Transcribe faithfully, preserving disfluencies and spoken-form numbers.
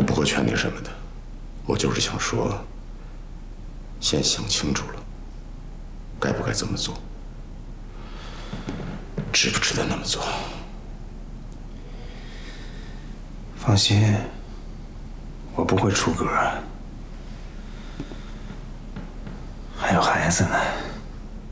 不会劝你什么的，我就是想说，先想清楚了，该不该这么做，值不值得那么做。 放心，我不会出格，还有孩子呢。